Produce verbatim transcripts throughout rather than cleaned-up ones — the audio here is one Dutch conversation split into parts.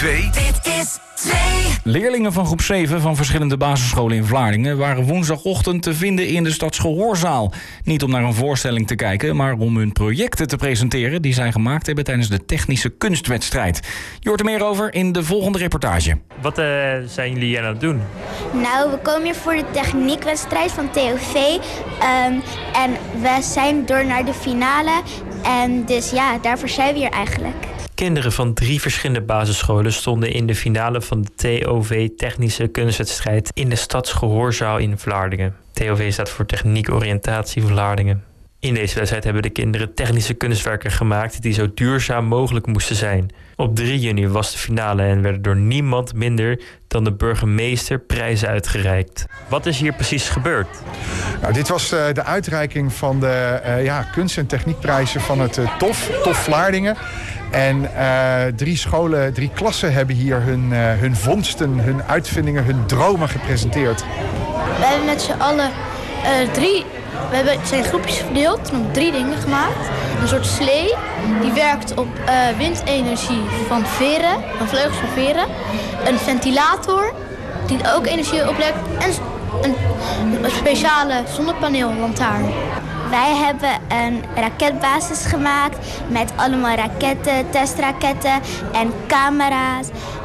twee. Dit is twee. Leerlingen van groep zeven van verschillende basisscholen in Vlaardingen waren woensdagochtend te vinden in de Stadsgehoorzaal. Niet om naar een voorstelling te kijken, maar om hun projecten te presenteren die zij gemaakt hebben tijdens de technische kunstwedstrijd. Je hoort er meer over in de volgende reportage. Wat uh, zijn jullie aan het doen? Nou, we komen hier voor de techniekwedstrijd van T O V. Um, en we zijn door naar de finale. En dus ja, daarvoor zijn we hier eigenlijk. Kinderen van drie verschillende basisscholen stonden in de finale van de T O V Technische Kunstwedstrijd in de Stadsgehoorzaal in Vlaardingen. T O V staat voor Techniek Oriëntatie Vlaardingen. In deze wedstrijd hebben de kinderen technische kunstwerken gemaakt die zo duurzaam mogelijk moesten zijn. Op drie juni was de finale en werden door niemand minder dan de burgemeester prijzen uitgereikt. Wat is hier precies gebeurd? Nou, dit was uh, de uitreiking van de uh, ja, kunst- en techniekprijzen van het uh, T O F, T O F Vlaardingen. En uh, drie scholen, drie klassen hebben hier hun, uh, hun vondsten, hun uitvindingen, hun dromen gepresenteerd. We hebben met z'n allen uh, drie... We hebben zijn groepjes verdeeld en op drie dingen gemaakt. Een soort slee, die werkt op uh, windenergie van veren, van vleugels van veren. Een ventilator, die ook energie oplekt. En een, een speciale zonnepaneellantaarn. Wij hebben een raketbasis gemaakt met allemaal raketten, testraketten en camera's.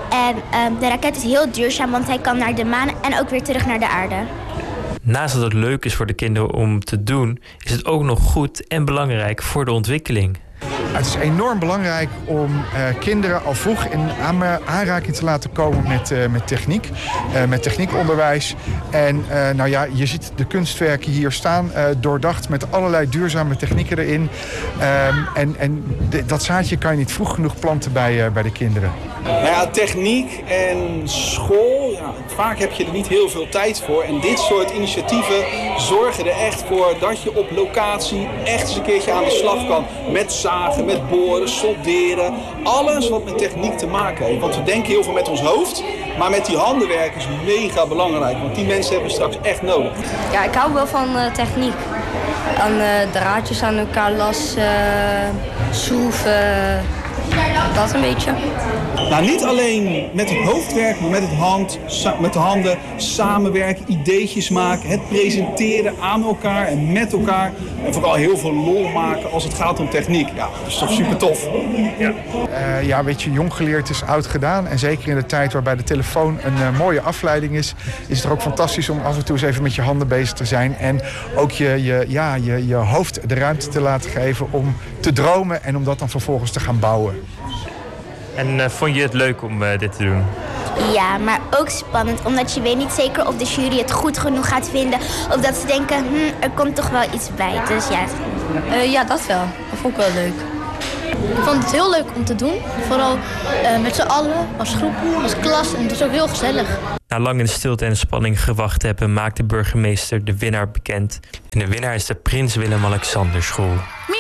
En um, de raket is heel duurzaam, want hij kan naar de maan en ook weer terug naar de aarde. Naast dat het leuk is voor de kinderen om te doen, is het ook nog goed en belangrijk voor de ontwikkeling. Het is enorm belangrijk om uh, kinderen al vroeg in aanraking te laten komen met, uh, met techniek, uh, met techniekonderwijs. En uh, nou ja, je ziet de kunstwerken hier staan, uh, doordacht met allerlei duurzame technieken erin. Um, en en de, dat zaadje kan je niet vroeg genoeg planten bij, uh, bij de kinderen. Nou ja, techniek en school, ja, vaak heb je er niet heel veel tijd voor. En dit soort initiatieven zorgen er echt voor dat je op locatie echt eens een keertje aan de slag kan. Met zagen, met boren, solderen. Alles wat met techniek te maken heeft. Want we denken heel veel met ons hoofd. Maar met die handenwerk is mega belangrijk. Want die mensen hebben we straks echt nodig. Ja, ik hou wel van uh, techniek. Aan uh, draadjes aan elkaar lassen, uh, schroeven. Dat een beetje. Nou, niet alleen met het hoofd werken, maar met, het hand, met de handen samenwerken, ideetjes maken, het presenteren aan elkaar en met elkaar. En vooral heel veel lol maken als het gaat om techniek. Ja, dat is toch super tof. Ja, uh, ja weet je, jong geleerd is oud gedaan. En zeker in de tijd waarbij de telefoon een uh, mooie afleiding is, is het er ook fantastisch om af en toe eens even met je handen bezig te zijn. En ook je, je, ja, je, je hoofd de ruimte te laten geven om te dromen en om dat dan vervolgens te gaan bouwen. En uh, vond je het leuk om uh, dit te doen? Ja, maar ook spannend, omdat je weet niet zeker of de jury het goed genoeg gaat vinden. Of dat ze denken, hm, er komt toch wel iets bij. Dus ja. Uh, ja, dat wel. Dat vond ik wel leuk. Ik vond het heel leuk om te doen. Vooral uh, met z'n allen, als groep, als klas. En het is ook heel gezellig. Na lang in stilte en spanning gewacht te hebben, maakt de burgemeester de winnaar bekend. En de winnaar is de Prins Willem-Alexander School.